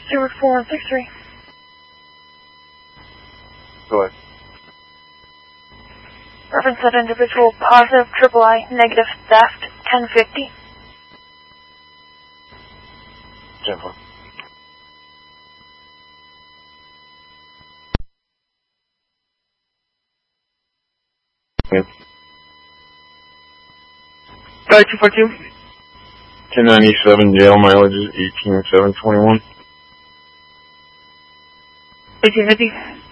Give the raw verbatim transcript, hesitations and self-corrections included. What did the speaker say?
Stewart four one six three. Go ahead. Reference that individual positive, triple I, negative theft, ten fifty. ten four. Yep. Five two four two. ten ninety-seven, jail mileage is eighteen seven twenty-one. eighteen fifty.